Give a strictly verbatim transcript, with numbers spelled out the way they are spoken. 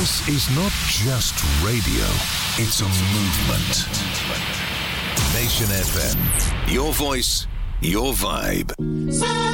This is not just radio, it's a movement. Nation F M, your voice, your vibe.